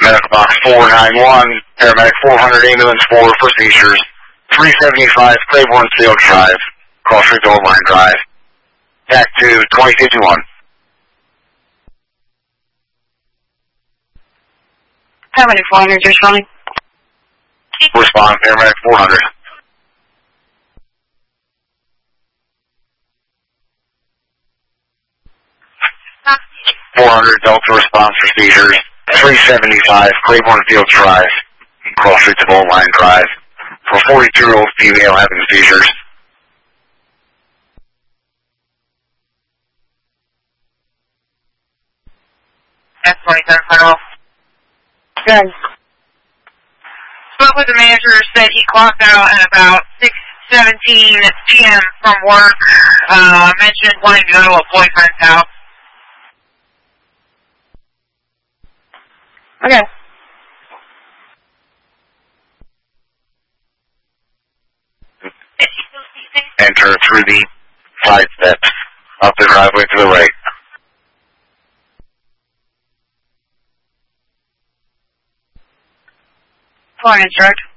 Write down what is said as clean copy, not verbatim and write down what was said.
Medical box 491, paramedic 400, ambulance 4 for seizures. 375 Claiborne Field Drive, Cross Street Old Line Drive. Back to 2051. Paramedic 400, just running. Respond, paramedic 400. Delta response for seizures. 375 Claiborne Field Drive, Cross Street Old Line Drive. For 42-year-old female having seizures. S27 Federal. Good. Spoke with the manager, said he clocked out at about 6:17 p.m. from work. Mentioned wanting to go to a boyfriend's house. Okay. Enter through the side steps, up the driveway to the right. Flying instruct.